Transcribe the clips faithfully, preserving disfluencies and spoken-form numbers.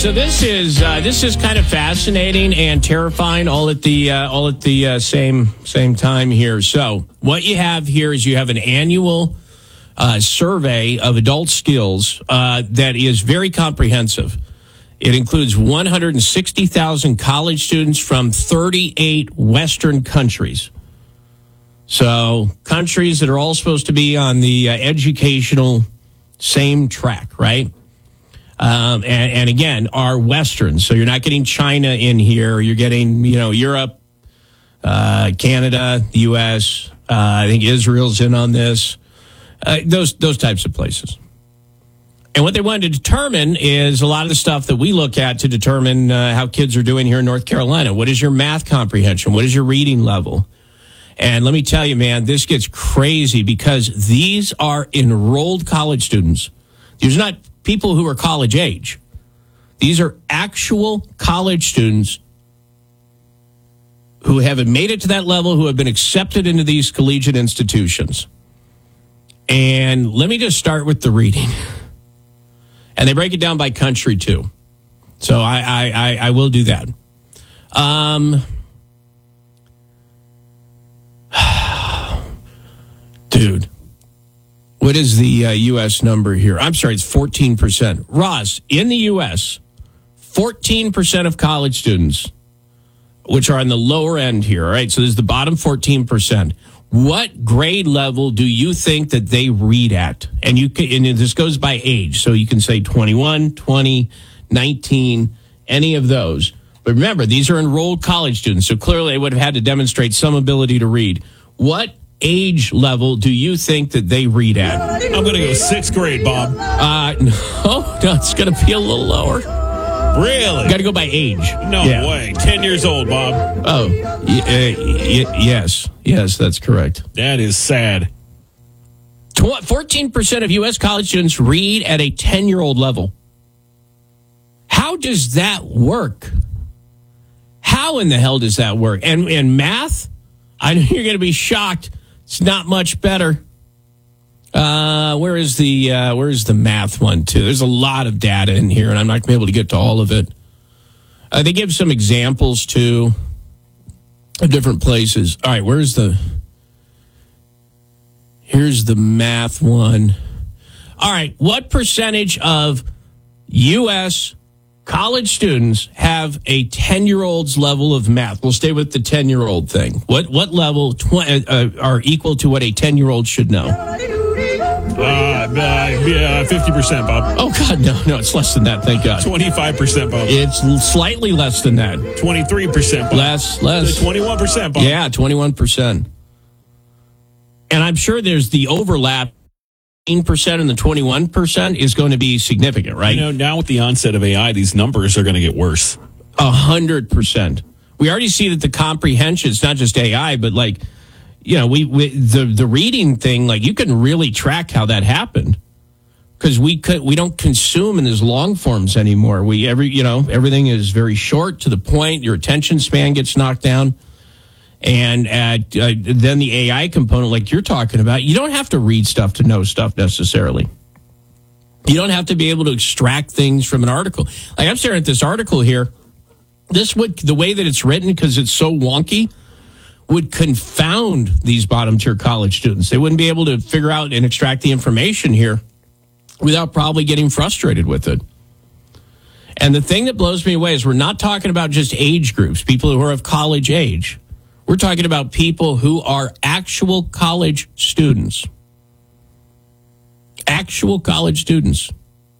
so this is uh, this is kind of fascinating and terrifying all at the uh, all at the uh, same same time here. So what you have here is you have an annual uh, survey of adult skills uh, that is very comprehensive. It includes one hundred sixty thousand college students from thirty-eight Western countries. So countries that are all supposed to be on the uh, educational same track, right? Um, and, and again, are Western. So you're not getting China in here. You're getting, you know, Europe, uh, Canada, the U S. Uh, I think Israel's in on this. Uh, those those types of places. And what they wanted to determine is a lot of the stuff that we look at to determine uh, how kids are doing here in North Carolina. What is your math comprehension? What is your reading level? And let me tell you, man, this gets crazy because these are enrolled college students. These are not people who are college age. These are actual college students who haven't made it to that level, who have been accepted into these collegiate institutions. And let me just start with the reading. And they break it down by country, too. So I, I, I, I will do that. Um, dude. What is the uh, U S number here? I'm sorry, it's fourteen percent. Ross, in the U S, fourteen percent of college students, which are on the lower end here, all right? So this is the bottom fourteen percent. What grade level do you think that they read at? And you can, and this goes by age. So you can say twenty-one, twenty, nineteen, any of those. But remember, these are enrolled college students. So clearly they would have had to demonstrate some ability to read. What age level do you think that they read at? I'm going to go sixth grade, Bob. Uh, no, no, it's going to be a little lower. Really? Got to go by age. No yeah. way. ten years old, Bob. Oh, y- uh, y- yes. Yes, that's correct. That is sad. Tw- fourteen percent of U S college students read at a ten-year-old level. How does that work? How in the hell does that work? And, and math? I know you're going to be shocked. It's not much better. Uh, where is the uh, where is the math one, too? There's a lot of data in here, and I'm not going to be able to get to all of it. Uh, they give some examples, too, of different places. All right, where's the... Here's the math one. All right, what percentage of U S college students have a ten-year-old's level of math? We'll stay with the ten-year-old thing. What what level tw- uh, are equal to what a ten-year-old should know? Uh, uh, yeah, fifty percent, Bob. Oh, God, no, no, it's less than that, thank God. twenty-five percent, Bob. It's slightly less than that. twenty-three percent, Bob. Less, less. twenty-one percent, Bob. Yeah, twenty-one percent. And I'm sure there's the overlap. eighteen percent and the twenty-one percent is going to be significant, right? You know, now with the onset of A I, these numbers are going to get worse. A hundred percent. We already see that the comprehension, it's not just A I, but like, you know, we, we the the reading thing, like you can really track how that happened because we could we don't consume in these long forms anymore. We every you know everything is very short to the point. Your attention span gets knocked down. And uh, uh, then the A I component, like you're talking about, you don't have to read stuff to know stuff necessarily. You don't have to be able to extract things from an article. Like I'm staring at this article here. This would, the way that it's written, because it's so wonky, would confound these bottom tier college students. They wouldn't be able to figure out and extract the information here without probably getting frustrated with it. And the thing that blows me away is we're not talking about just age groups, people who are of college age. We're talking about people who are actual college students. Actual college students.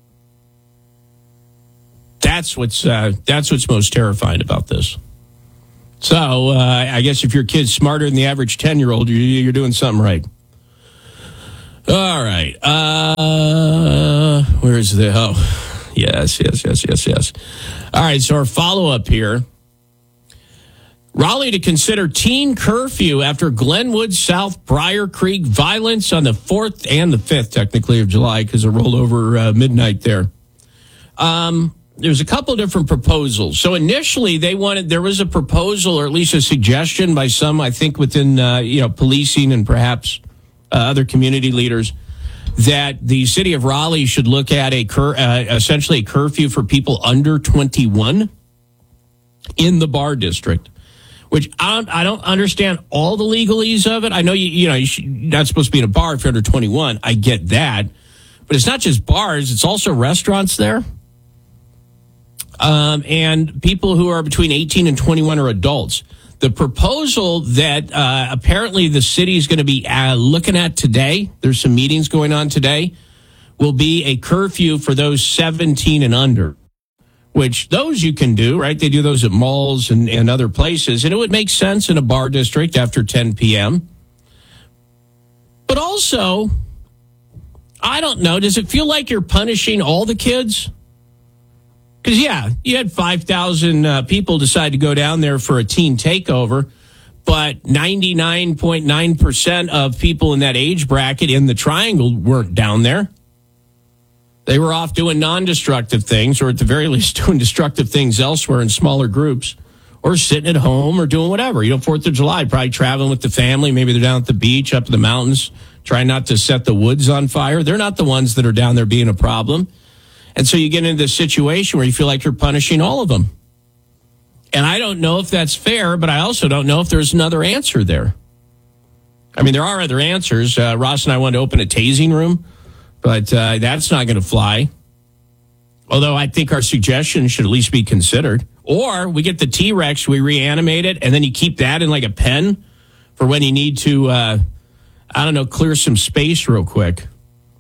That's what's uh, that's what's most terrifying about this. So uh, I guess if your kid's smarter than the average ten-year-old, you're, you're doing something right. All right. Uh, where is the... Oh, yes, yes, yes, yes, yes. All right, so our follow-up here. Raleigh to consider teen curfew after Glenwood South Briar Creek violence on the fourth and the fifth, technically, of July, because it rolled over uh, midnight there. Um, there's a couple of different proposals. So initially, they wanted, there was a proposal, or at least a suggestion by some, I think, within, uh, you know, policing and perhaps uh, other community leaders, that the city of Raleigh should look at a cur- uh, essentially a curfew for people under twenty-one in the bar district, which I don't, I don't understand all the legalese of it. I know you you know you should, you're not supposed to be in a bar if you're under twenty-one. I get that, but it's not just bars; it's also restaurants there. Um, and people who are between eighteen and twenty-one are adults. The proposal that uh, apparently the city is going to be uh, looking at today, there's some meetings going on today, will be a curfew for those seventeen and under, which those you can do, right? They do those at malls and, and other places, and it would make sense in a bar district after ten p.m. But also, I don't know, does it feel like you're punishing all the kids? Because, yeah, you had five thousand uh, people decide to go down there for a teen takeover, but ninety-nine point nine percent of people in that age bracket in the triangle weren't down there. They were off doing non-destructive things, or at the very least doing destructive things elsewhere in smaller groups, or sitting at home or doing whatever. You know, fourth of July, probably traveling with the family. Maybe they're down at the beach, up in the mountains, trying not to set the woods on fire. They're not the ones that are down there being a problem. And so you get into this situation where you feel like you're punishing all of them. And I don't know if that's fair, but I also don't know if there's another answer there. I mean, there are other answers. Uh, Ross and I wanted to open a tasing room, but uh, that's not going to fly. Although I think our suggestion should at least be considered. Or we get the T-Rex, we reanimate it, and then you keep that in like a pen for when you need to, uh, I don't know, clear some space real quick.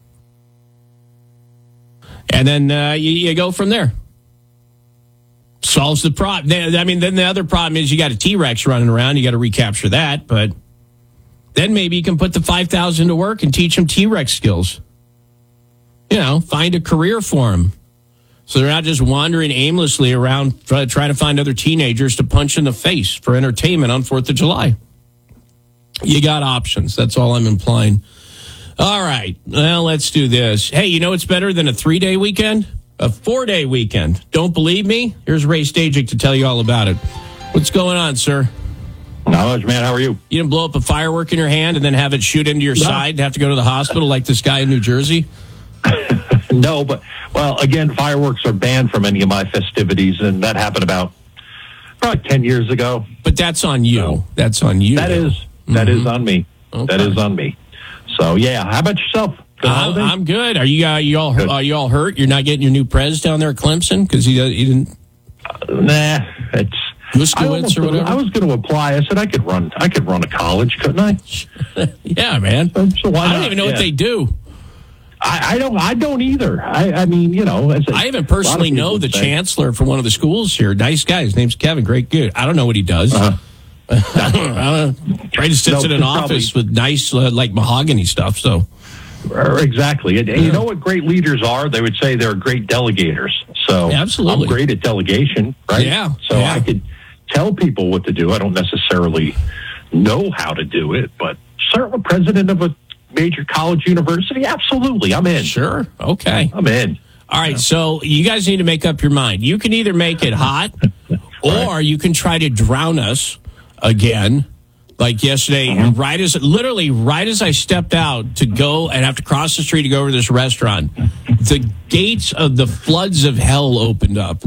And then uh, you, you go from there. Solves the problem. I mean, then the other problem is you got a T-Rex running around. You got to recapture that. But then maybe you can put the five thousand to work and teach them T-Rex skills. You know, find a career for them. So they're not just wandering aimlessly around trying to find other teenagers to punch in the face for entertainment on fourth of July. You got options. That's all I'm implying. All right. Well, let's do this. Hey, you know what's better than a three-day weekend? A four-day weekend. Don't believe me? Here's Ray Stajic to tell you all about it. What's going on, sir? Not much, man. How are you? You didn't blow up a firework in your hand and then have it shoot into your no. side and have to go to the hospital like this guy in New Jersey? No, but, well, again, fireworks are banned from any of my festivities, and that happened about probably ten years ago. But that's on you. So, that's on you. That is. That mm-hmm. is on me. Okay. That is on me. So, yeah. How about yourself? I'm, I'm good. Are you, uh, you all good. Are you all hurt? You're not getting your new prez down there at Clemson because he, he didn't? Uh, nah, it's Muskowitz or whatever. I was going to apply. I said I could run. I could run a college, couldn't I? Yeah, man. So why I don't not? even know yeah. what they do. I, I don't. I don't either. I, I mean, you know, as a, I even personally know the say. chancellor for one of the schools here. Nice guy. His name's Kevin. Great, good. I don't know what he does. Uh-huh. I don't know. Right, just sits no, in an office probably, with nice, uh, like mahogany stuff. So, exactly. And, and you know what great leaders are? They would say they're great delegators. So, yeah, absolutely, I'm great at delegation, right? Yeah. So yeah. I could tell people what to do. I don't necessarily know how to do it, but certainly president of a major college university, absolutely, I'm in. Sure. Okay. I'm in. All right. Yeah. So you guys need to make up your mind. You can either make it hot, right. or you can try to drown us again, like yesterday. Mm-hmm. Right as literally right as I stepped out to go and have to cross the street to go over to this restaurant, the gates of the floods of hell opened up.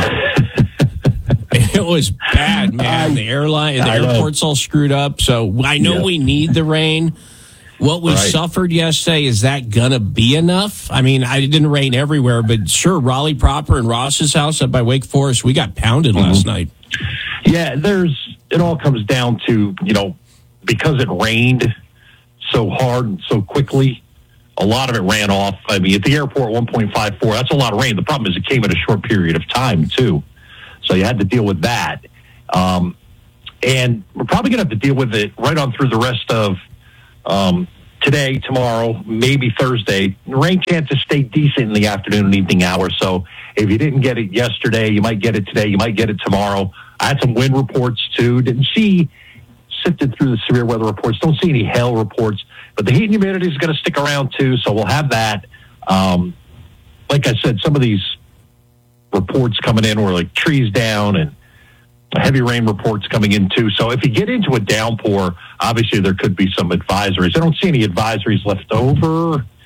It was bad, man. The airline, the airport's all screwed up. So I know yeah. we need the rain. What we right. suffered yesterday, is that going to be enough? I mean, I, it didn't rain everywhere, but sure, Raleigh proper and Ross's house up by Wake Forest, we got pounded mm-hmm. last night. Yeah, there's, it all comes down to, you know, because it rained so hard and so quickly, a lot of it ran off. I mean, at the airport, one point five four, that's a lot of rain. The problem is it came at a short period of time, too. So you had to deal with that. Um, and we're probably going to have to deal with it right on through the rest of Um, today, tomorrow, maybe Thursday. Rain chances stay decent in the afternoon and evening hours. So if you didn't get it yesterday, you might get it today. You might get it tomorrow. I had some wind reports too. Didn't see, sifted through the severe weather reports. Don't see any hail reports. But the heat and humidity is going to stick around too. So we'll have that. Um, like I said, some of these reports coming in were like trees down and heavy rain reports coming in too. So if you get into a downpour, obviously there could be some advisories. I don't see any advisories left over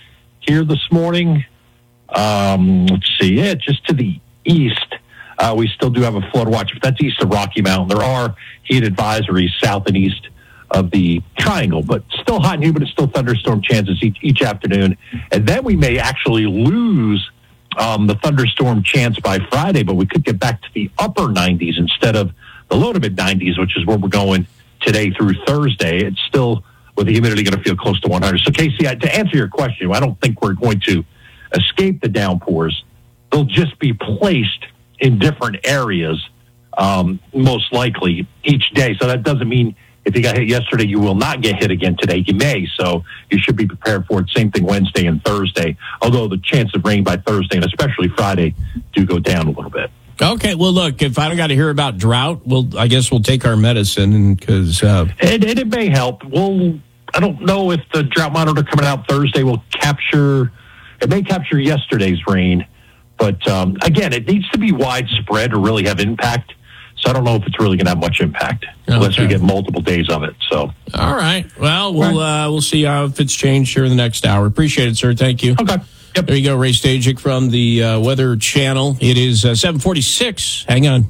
here this morning. Um, let's see. Yeah, just to the east, uh, we still do have a flood watch. But that's east of Rocky Mountain. There are heat advisories south and east of the triangle, but still hot and humid. It's still thunderstorm chances each, each afternoon. And then we may actually lose um, the thunderstorm chance by Friday, but we could get back to the upper nineties instead of the low to mid nineties, which is where we're going today through Thursday. It's still, with the humidity, going to feel close to one hundred. So, Casey, to answer your question, I don't think we're going to escape the downpours. They'll just be placed in different areas, um, most likely each day. So that doesn't mean if you got hit yesterday, you will not get hit again today. You may, so you should be prepared for it. Same thing Wednesday and Thursday, although the chance of rain by Thursday and especially Friday do go down a little bit. Okay, well, look, if I don't got to hear about drought, we'll, I guess we'll take our medicine because uh... it, it, it may help. We'll, I don't know if the drought monitor coming out Thursday will capture, it may capture yesterday's rain, but um, again, it needs to be widespread to really have impact. So I don't know if it's really going to have much impact okay. unless we get multiple days of it. So, all right. Well, we'll uh, we'll see how if it's changed here in the next hour. Appreciate it, sir. Thank you. Okay. Yep. There you go, Ray Stajic from the uh, Weather Channel. It is uh, seven forty-six. Hang on.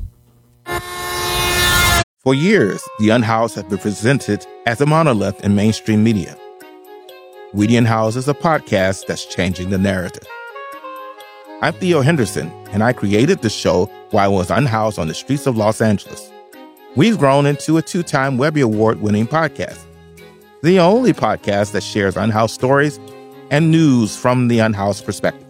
For years, The Unhoused has been presented as a monolith in mainstream media. We The Unhoused is a podcast that's changing the narrative. I'm Theo Henderson, and I created the show while I was unhoused on the streets of Los Angeles. We've grown into a two-time Webby Award-winning podcast, the only podcast that shares unhoused stories and news from the unhoused perspective.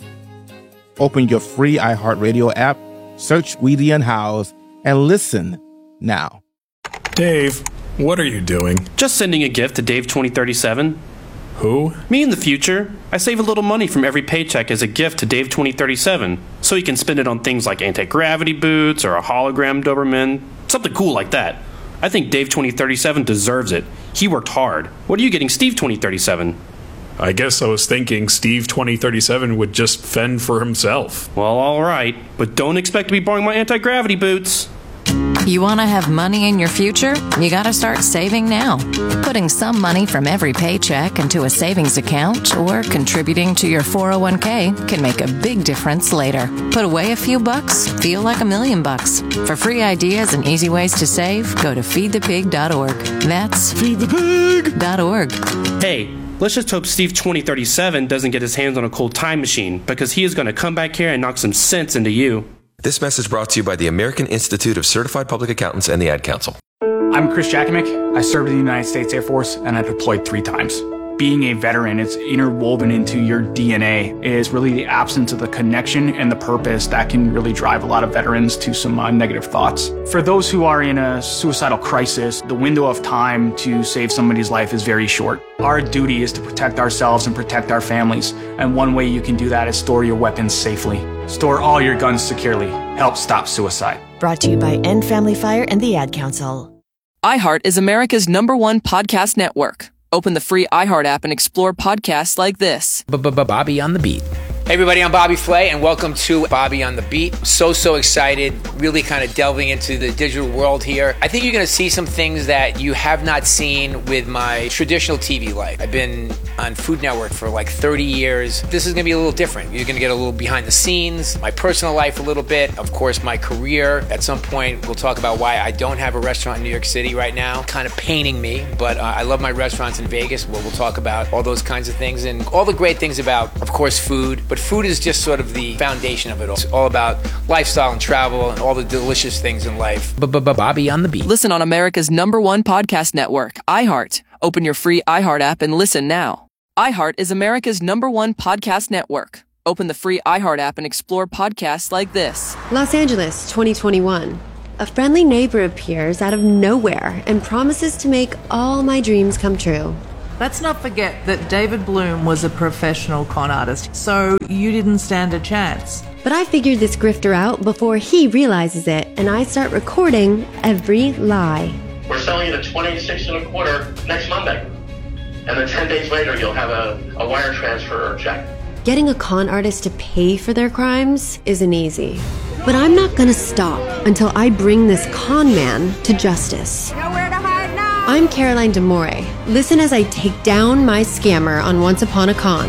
Open your free iHeartRadio app, search We The Unhoused, and listen now. Dave, what are you doing? Just sending a gift to Dave twenty thirty-seven. Who? Me in the future. I save a little money from every paycheck as a gift to Dave twenty thirty-seven, so he can spend it on things like anti-gravity boots or a hologram Doberman, something cool like that. I think Dave twenty thirty-seven deserves it. He worked hard. What are you getting Steve twenty thirty-seven? I guess I was thinking Steve twenty thirty-seven would just fend for himself. Well, all right, but don't expect to be borrowing my anti-gravity boots. You want to have money in your future? You got to start saving now. Putting some money from every paycheck into a savings account or contributing to your four oh one k can make a big difference later. Put away a few bucks, feel like a million bucks. For free ideas and easy ways to save, go to feed the pig dot org. That's feed the pig dot org. Hey, let's just hope Steve twenty thirty-seven doesn't get his hands on a cold time machine, because he is going to come back here and knock some sense into you. This message brought to you by the American Institute of Certified Public Accountants and the Ad Council. I'm Chris Jakimick. I served in the United States Air Force, and I deployed three times. Being a veteran, it's interwoven into your D N A. It is really the absence of the connection and the purpose that can really drive a lot of veterans to some uh, negative thoughts. For those who are in a suicidal crisis, the window of time to save somebody's life is very short. Our duty is to protect ourselves and protect our families, and one way you can do that is store your weapons safely. Store all your guns securely. Help stop suicide. Brought to you by End Family Fire and the Ad Council. iHeart is America's number one podcast network. Open the free iHeart app and explore podcasts like this. Bobby on the Beat. Hey everybody, I'm Bobby Flay, and welcome to Bobby on the Beat. So, so excited, really kind of delving into the digital world here. I think you're going to see some things that you have not seen with my traditional T V life. I've been on Food Network for like thirty years. This is going to be a little different. You're going to get a little behind the scenes, my personal life a little bit, of course, my career. At some point, we'll talk about why I don't have a restaurant in New York City right now, kind of paining me, but uh, I love my restaurants in Vegas, where we'll talk about all those kinds of things and all the great things about, of course, food. But food is just sort of the foundation of it all. It's all about lifestyle and travel and all the delicious things in life. Bobby on the Beat. Listen on America's number one podcast network, iHeart. Open your free iHeart app and listen now. iHeart is America's number one podcast network. Open the free iHeart app and explore podcasts like this. Los Angeles, twenty twenty-one. A friendly neighbor appears out of nowhere and promises to make all my dreams come true. Let's not forget that David Bloom was a professional con artist, so you didn't stand a chance. But I figured this grifter out before he realizes it, and I start recording every lie. We're selling it at twenty-six and a quarter next Monday. And then ten days later, you'll have a, a wire transfer or check. Getting a con artist to pay for their crimes isn't easy. But I'm not gonna stop until I bring this con man to justice. Nowhere to hide now! I'm Caroline D'Amore. Listen as I take down my scammer on Once Upon a Con,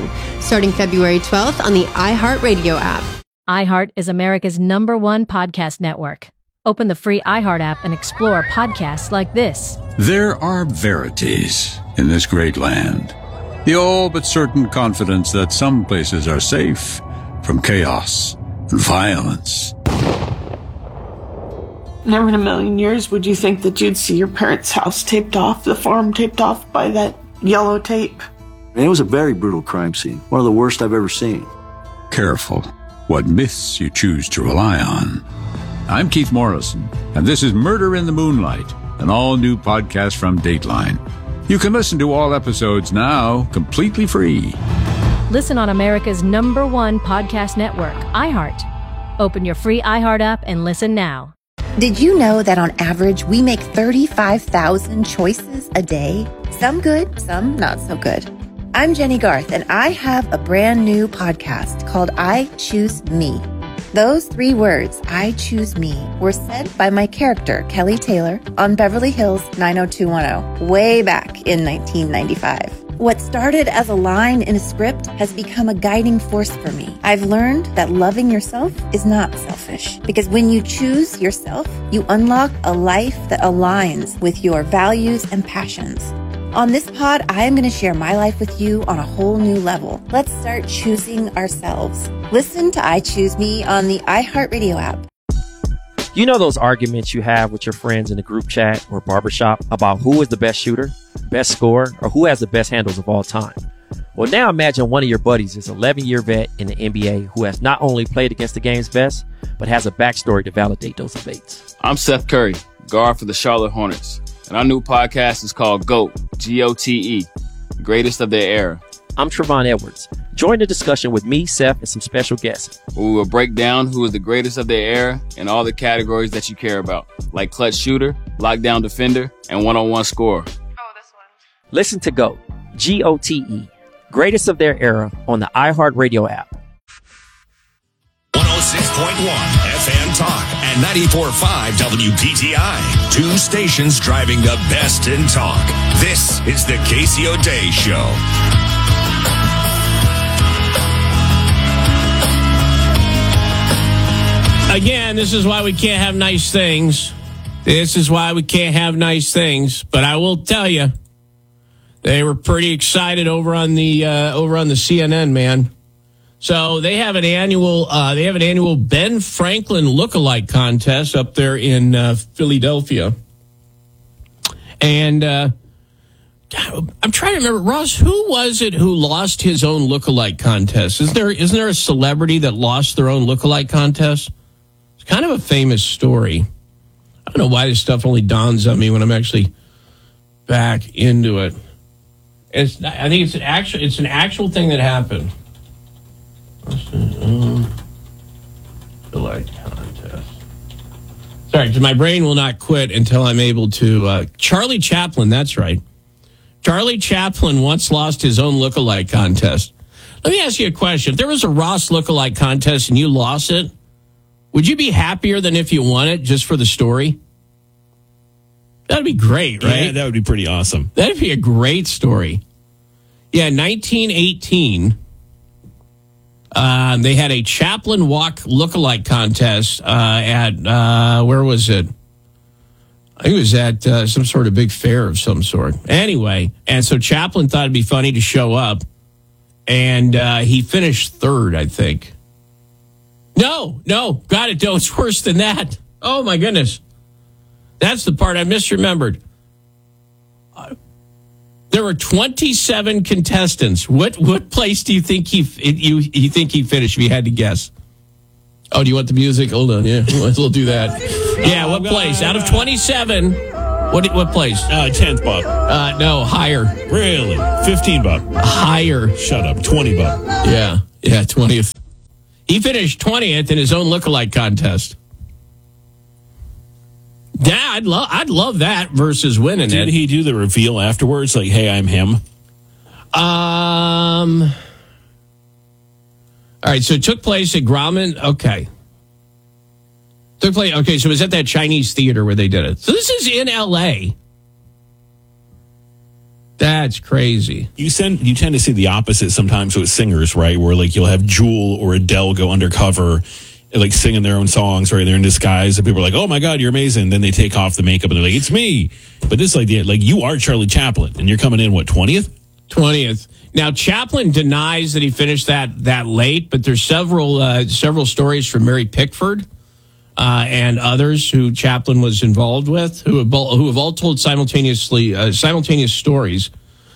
starting February twelfth on the iHeartRadio app. iHeart is America's number one podcast network. Open the free iHeart app and explore podcasts like this. There are verities in this great land. The all but certain confidence that some places are safe from chaos and violence. Never in a million years would you think that you'd see your parents' house taped off, the farm taped off by that yellow tape. It was a very brutal crime scene, one of the worst I've ever seen. Careful what myths you choose to rely on. I'm Keith Morrison, and this is Murder in the Moonlight, an all-new podcast from Dateline. You can listen to all episodes now, completely free. Listen on America's number one podcast network, iHeart. Open your free iHeart app and listen now. Did you know that on average, we make thirty-five thousand choices a day? Some good, some not so good. I'm Jenny Garth, and I have a brand new podcast called I Choose Me. Those three words, I Choose Me, were said by my character, Kelly Taylor, on Beverly Hills nine oh two one oh, way back in nineteen ninety-five. What started as a line in a script has become a guiding force for me. I've learned that loving yourself is not selfish, because when you choose yourself, you unlock a life that aligns with your values and passions. On this pod, I am going to share my life with you on a whole new level. Let's start choosing ourselves. Listen to I Choose Me on the iHeartRadio app. You know those arguments you have with your friends in the group chat or barbershop about who is the best shooter, best scorer, or who has the best handles of all time? Well, now imagine one of your buddies is an eleven-year vet in the N B A who has not only played against the game's best, but has a backstory to validate those debates. I'm Seth Curry, guard for the Charlotte Hornets, and our new podcast is called GOAT, G O T E, Greatest of Their Era. I'm Trevon Edwards. Join the discussion with me, Seth, and some special guests. We will break down who is the greatest of their era in all the categories that you care about, like clutch shooter, lockdown defender, and one-on-one scorer. Listen to GOAT, G O T E, Greatest of Their Era on the iHeartRadio app. one oh six point one F M Talk and ninety-four point five W P T I. Two stations driving the best in talk. This is the Casey O'Day Show. Again, this is why we can't have nice things. This is why we can't have nice things. But I will tell you, they were pretty excited over on the uh, over on the C N N, man. So they have an annual uh, they have an annual Ben Franklin lookalike contest up there in uh, Philadelphia, and uh, I'm trying to remember, Ross, who was it who lost his own lookalike contest? Is there isn't there a celebrity that lost their own lookalike contest? It's kind of a famous story. I don't know why this stuff only dawns on me when I'm actually back into it. It's I think it's an actual it's an actual thing that happened. Lookalike contest. Sorry, because my brain will not quit until I'm able to. Uh, Charlie Chaplin, that's right. Charlie Chaplin once lost his own lookalike contest. Let me ask you a question. If there was a Ross lookalike contest and you lost it, would you be happier than if you won it just for the story? That'd be great, right? Yeah, that would be pretty awesome. That'd be a great story. Yeah, nineteen eighteen, uh, they had a Chaplin Walk lookalike contest uh, at, uh, where was it? I think it was at uh, some sort of big fair of some sort. Anyway, and so Chaplin thought it'd be funny to show up, and uh, he finished third, I think. No, no, got it. No, it's worse than that. Oh, my goodness. That's the part I misremembered. Uh, there were twenty-seven contestants. What what place do you think he you you think he finished? If you had to guess. Oh, do you want the music? Hold on, yeah, we'll do that. Yeah, what place out of twenty-seven? What what place? Uh, tenth, Bob. Uh, no, higher. Really? Fifteen, Bob. Higher. Shut up. Twenty, Bob. Yeah, yeah, twentieth. He finished twentieth in his own lookalike contest. Yeah, I'd love I'd love that versus winning Did it. Did he do the reveal afterwards? Like, hey, I'm him? Um. All right, so it took place at Grauman. Okay. Took place. Okay, so it was at that Chinese theater where they did it. So this is in L A. That's crazy. You send you tend to see the opposite sometimes with singers, right? Where like you'll have Jewel or Adele go undercover, like singing their own songs, right? They're in disguise, and people are like, "Oh my God, you're amazing!" Then they take off the makeup and they're like, "It's me." But this idea, like you are Charlie Chaplin, and you're coming in what twentieth? twentieth. Now Chaplin denies that he finished that that late, but there's several uh, several stories from Mary Pickford uh, and others who Chaplin was involved with, who have all, who have all told simultaneously uh, simultaneous stories.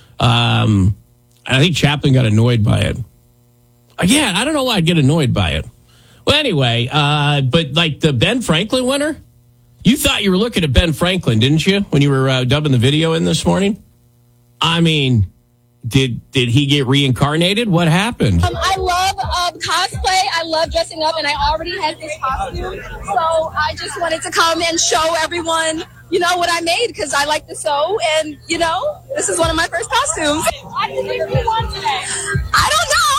Um, I think Chaplin got annoyed by it. Again, I don't know why I'd get annoyed by it. Well, anyway, uh, but like the Ben Franklin winner, you thought you were looking at Ben Franklin, didn't you, when you were uh, dubbing the video in this morning? I mean, did did he get reincarnated? What happened? Um, I love um, cosplay. I love dressing up, and I already had this costume. So I just wanted to come and show everyone, you know, what I made, because I like to sew, and, you know, this is one of my first costumes. I think you won today. I don't know.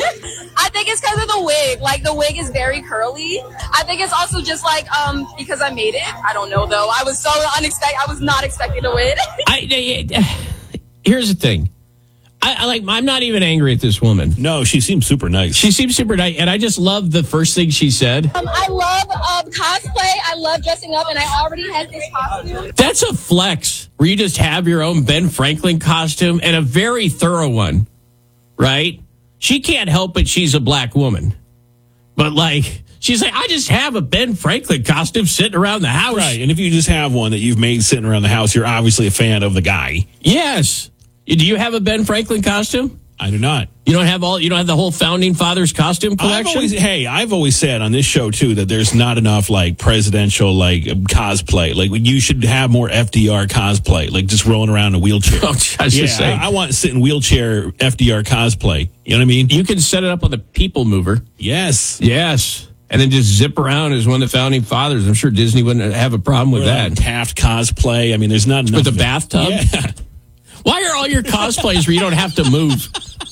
I think it's because of the wig. Like, the wig is very curly. I think it's also just, like, um, because I made it. I don't know, though. I was so unexpected. I was not expecting to win. I, I, here's the thing. I, I like. I'm not even angry at this woman. No, she seems super nice. She seems super nice, and I just love the first thing she said. Um, I love um, cosplay. I love dressing up, and I already had this costume. That's a flex, where you just have your own Ben Franklin costume, and a very thorough one, right? She can't help it. She's a black woman, but like she's like, I just have a Ben Franklin costume sitting around the house, right? And if you just have one that you've made sitting around the house, you're obviously a fan of the guy. Yes. Do you have a Ben Franklin costume? I do not. You don't have all. You don't have the whole founding fathers costume collection. I've always, hey, I've always said on this show too that there's not enough like presidential like cosplay. Like you should have more F D R cosplay, like just rolling around in a wheelchair. Oh, I was yeah, just saying. I, I want to sit in wheelchair F D R cosplay. You know what I mean? You can set it up on the People Mover. Yes. Yes. And then just zip around as one of the founding fathers. I'm sure Disney wouldn't have a problem with or that. Like Taft cosplay. I mean, there's not enough. With the of bathtub? Yeah. Why are all your cosplays where you don't have to move?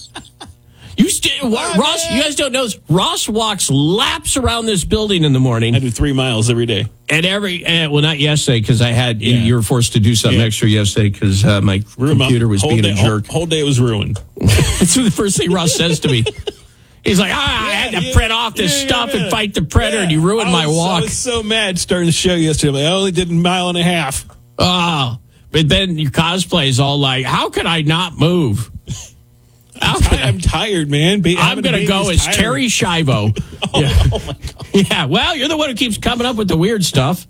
You st- what, Ross, you guys don't know this. Ross walks laps around this building in the morning. I do three miles every day. And every, uh, well, not yesterday because I had, yeah. you were forced to do something yeah. extra yesterday because uh, my Ruined computer was whole being day, a jerk. Whole, whole day was ruined. That's the first thing Ross says to me. He's like, ah, I had to yeah, print off this yeah, stuff yeah. and fight the printer, yeah. and you ruined I my was, walk. I was so mad starting the show yesterday. I only did a mile and a half. Oh, but then your cosplay is all like, how can I not move? I'm, t- I'm tired, man. Be- I'm going to go as tired. Terry Schiavo. oh, yeah. oh, my God. Yeah, well, you're the one who keeps coming up with the weird stuff.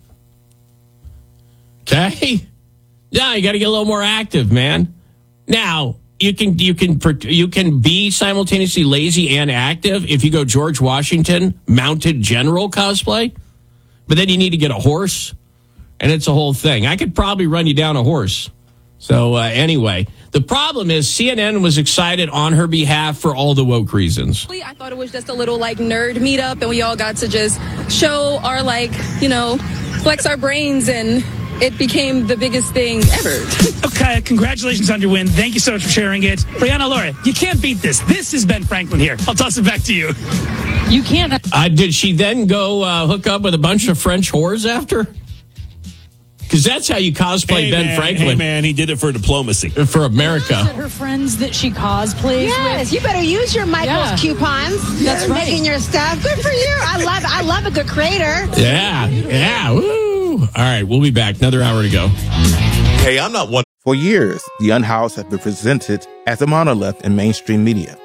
Okay? Yeah, you got to get a little more active, man. Now, you can you can you can be simultaneously lazy and active if you go George Washington mounted general cosplay, but then you need to get a horse, and it's a whole thing. I could probably run you down a horse. So uh, anyway, the problem is C N N was excited on her behalf for all the woke reasons. I thought it was just a little like nerd meetup, and we all got to just show our like, you know, flex our brains, and it became the biggest thing ever. Okay, congratulations on your win. Thank you so much for sharing it. Brianna, Laura, you can't beat this. This is Ben Franklin here. I'll toss it back to you. You can't. Uh, did she then go uh, hook up with a bunch of French whores after? Because that's how you cosplay hey, Ben man, Franklin. Hey, man, he did it for diplomacy. For America. Her friends that she cosplays yes, with. You better use your Michaels yeah. coupons. That's You're right. Making your stuff. Good for you. I love I love a good creator. Yeah, yeah, woo. All right, we'll be back. Another hour to go. Hey, I'm not one. For years, The Unhoused have been presented as a monolith in mainstream media.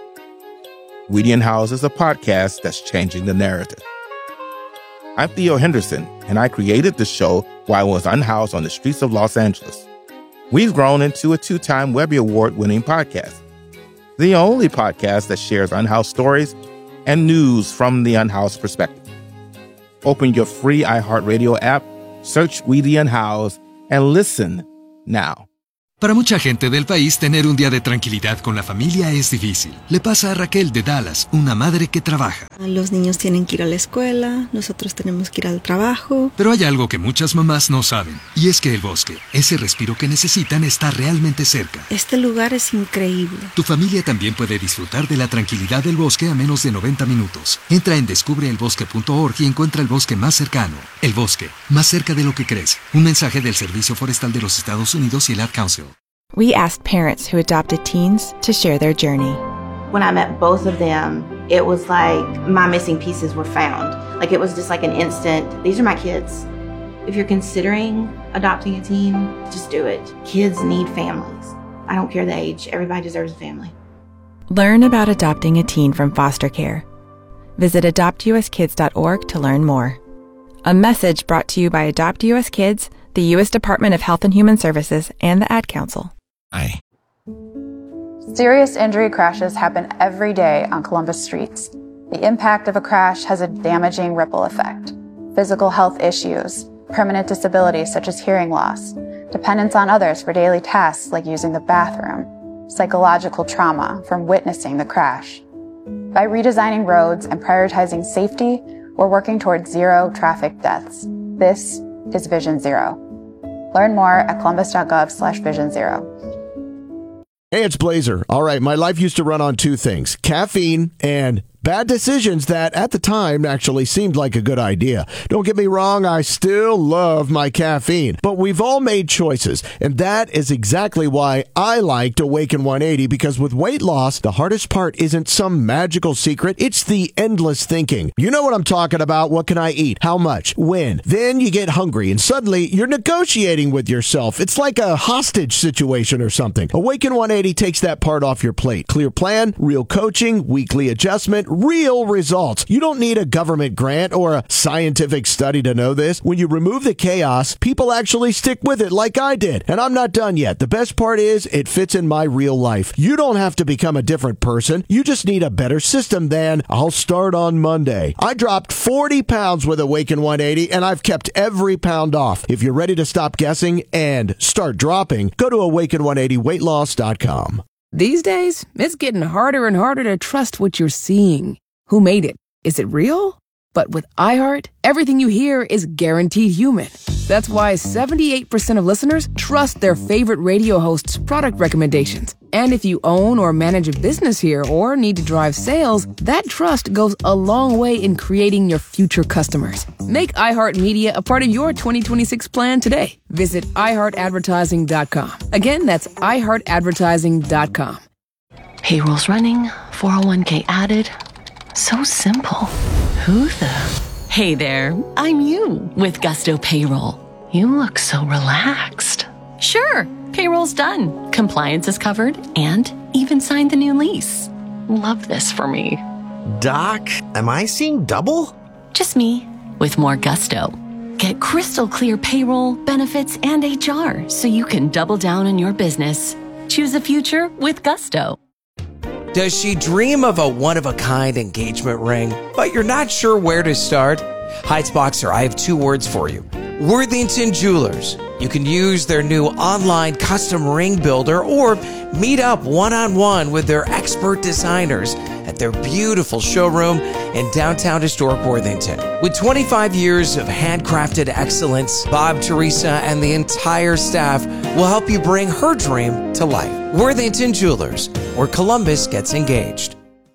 We the Unhoused is a podcast that's changing the narrative. I'm Theo Henderson, and I created the show while I was unhoused on the streets of Los Angeles. We've grown into a two-time Webby Award-winning podcast, the only podcast that shares unhoused stories and news from the unhoused perspective. Open your free iHeartRadio app, search We the Unhoused, and listen now. Para mucha gente del país, tener un día de tranquilidad con la familia es difícil. Le pasa a Raquel de Dallas, una madre que trabaja. Los niños tienen que ir a la escuela, nosotros tenemos que ir al trabajo. Pero hay algo que muchas mamás no saben, y es que el bosque, ese respiro que necesitan, está realmente cerca. Este lugar es increíble. Tu familia también puede disfrutar de la tranquilidad del bosque a menos de noventa minutos. Entra en descubre el bosque punto org y encuentra el bosque más cercano. El bosque, más cerca de lo que crees. Un mensaje del Servicio Forestal de los Estados Unidos y el Ad Council. We asked parents who adopted teens to share their journey. When I met both of them, it was like my missing pieces were found. Like it was just like an instant, these are my kids. If you're considering adopting a teen, just do it. Kids need families. I don't care the age, everybody deserves a family. Learn about adopting a teen from foster care. Visit adopt u s kids dot org to learn more. A message brought to you by Adopt U S Kids, the U S Department of Health and Human Services, and the Ad Council. Aye. Serious injury crashes happen every day on Columbus streets. The impact of a crash has a damaging ripple effect. Physical health issues, permanent disabilities such as hearing loss, dependence on others for daily tasks like using the bathroom, psychological trauma from witnessing the crash. By redesigning roads and prioritizing safety, we're working towards zero traffic deaths. This is Vision Zero. Learn more at columbus.gov slash vision zero. Hey, it's Blazer. All right, my life used to run on two things, caffeine and bad decisions that at the time actually seemed like a good idea. Don't get me wrong, I still love my caffeine, but we've all made choices, and that is exactly why I liked Awaken one eighty, because with weight loss, the hardest part isn't some magical secret, it's the endless thinking. You know what I'm talking about. What can I eat? How much? When? Then you get hungry, and suddenly you're negotiating with yourself. It's like a hostage situation or something. Awaken one eighty takes that part off your plate. Clear plan, real coaching, weekly adjustment, real results. You don't need a government grant or a scientific study to know this. When you remove the chaos, people actually stick with it like I did. And I'm not done yet. The best part is it fits in my real life. You don't have to become a different person. You just need a better system than I'll start on Monday. I dropped forty pounds with Awaken one eighty, and I've kept every pound off. If you're ready to stop guessing and start dropping, go to awaken one eighty weight loss dot com. These days, it's getting harder and harder to trust what you're seeing. Who made it? Is it real? But with iHeart, everything you hear is guaranteed human. That's why seventy-eight percent of listeners trust their favorite radio hosts' product recommendations. And if you own or manage a business here or need to drive sales, that trust goes a long way in creating your future customers. Make iHeartMedia a part of your twenty twenty-six plan today. Visit i heart advertising dot com. Again, that's i heart advertising dot com. Payroll's running, four oh one k added. So simple. Who the? Hey there, I'm you with Gusto Payroll. You look so relaxed. Sure, payroll's done. Compliance is covered and even signed the new lease. Love this for me. Doc, am I seeing double? Just me with more gusto. Get crystal clear payroll, benefits, and H R so you can double down on your business. Choose a future with Gusto. Does she dream of a one-of-a-kind engagement ring, but you're not sure where to start? Heights Boxer, I have two words for you. Worthington Jewelers. You can use their new online custom ring builder or meet up one-on-one with their expert designers at their beautiful showroom in downtown historic Worthington. With twenty-five years of handcrafted excellence, Bob, Teresa, and the entire staff will help you bring her dream to life. Worthington Jewelers, where Columbus gets engaged.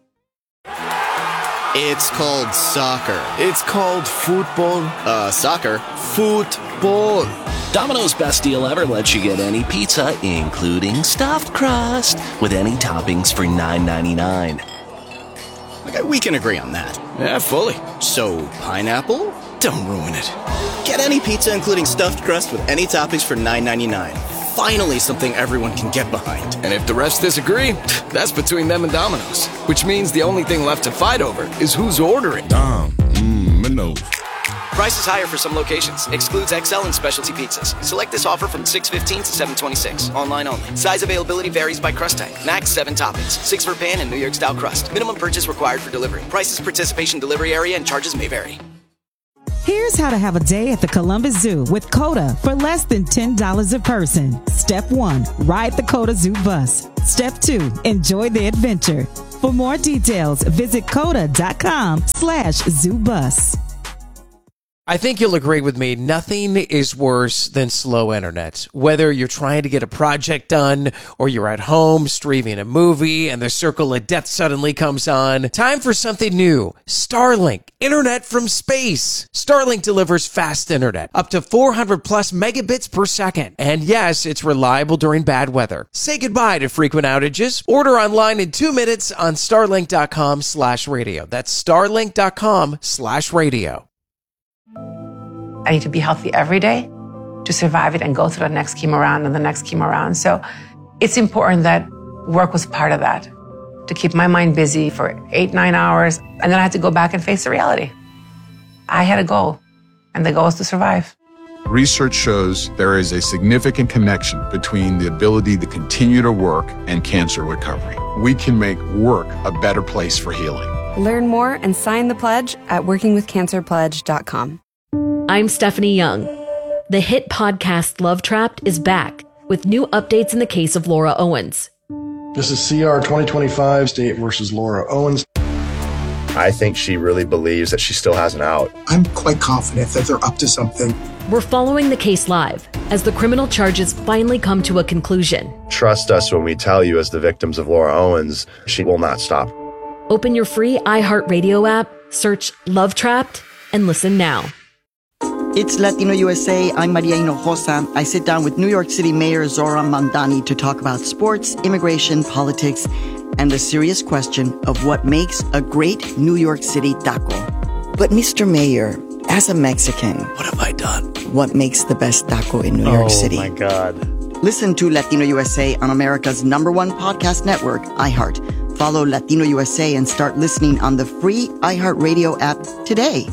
It's called soccer. It's called football. Uh, soccer. Football. Domino's best deal ever lets you get any pizza, including stuffed crust, with any toppings for nine ninety-nine. Okay, we can agree on that. Yeah, fully. So, pineapple? Don't ruin it. Get any pizza, including stuffed crust, with any toppings for nine ninety-nine. Finally, something everyone can get behind. And if the refs disagree, that's between them and Domino's. Which means the only thing left to fight over is who's ordering. Dom, mmm, Mino. Prices higher for some locations. Excludes X L and specialty pizzas. Select this offer from six fifteen to seven twenty-six. Online only. Size availability varies by crust type. Max seven toppings. Six for pan and New York style crust. Minimum purchase required for delivery. Prices, participation, delivery area, and charges may vary. Here's how to have a day at the Columbus Zoo with COTA for less than ten dollars a person. Step one, ride the COTA Zoo bus. Step two, enjoy the adventure. For more details, visit COTA.com slash zoo bus. I think you'll agree with me. Nothing is worse than slow internet. Whether you're trying to get a project done or you're at home streaming a movie and the circle of death suddenly comes on. Time for something new. Starlink. Internet from space. Starlink delivers fast internet. Up to four hundred plus megabits per second. And yes, it's reliable during bad weather. Say goodbye to frequent outages. Order online in two minutes on starlink.com slash radio. That's starlink.com slash radio. I need to be healthy every day to survive it and go through the next chemo round and the next chemo round. So it's important that work was part of that, to keep my mind busy for eight, nine hours. And then I had to go back and face the reality. I had a goal, and the goal is to survive. Research shows there is a significant connection between the ability to continue to work and cancer recovery. We can make work a better place for healing. Learn more and sign the pledge at working with cancer pledge dot com. I'm Stephanie Young. The hit podcast Love Trapped is back with new updates in the case of Laura Owens. This is C R twenty twenty-five, State versus Laura Owens. I think she really believes that she still has an out. I'm quite confident that they're up to something. We're following the case live as the criminal charges finally come to a conclusion. Trust us when we tell you, as the victims of Laura Owens, she will not stop. Open your free iHeartRadio app, search Love Trapped, and listen now. It's Latino U S A. I'm Maria Hinojosa. I sit down with New York City Mayor Zoran Mandani to talk about sports, immigration, politics, and the serious question of what makes a great New York City taco. But Mister Mayor, as a Mexican, what have I done? What makes the best taco in New York City? Oh, my God. Listen to Latino U S A on America's number one podcast network, iHeart. Follow Latino U S A and start listening on the free iHeartRadio app today.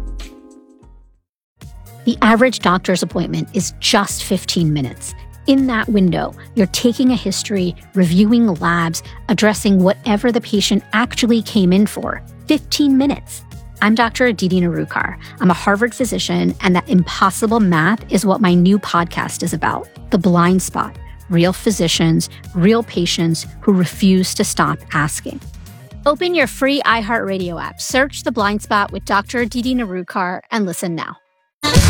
The average doctor's appointment is just fifteen minutes. In that window, you're taking a history, reviewing labs, addressing whatever the patient actually came in for. fifteen minutes. I'm Doctor Aditi Narukar. I'm a Harvard physician, and that impossible math is what my new podcast is about. The Blind Spot. Real physicians, real patients who refuse to stop asking. Open your free iHeartRadio app, search The Blind Spot with Doctor Aditi Narukar, and listen now.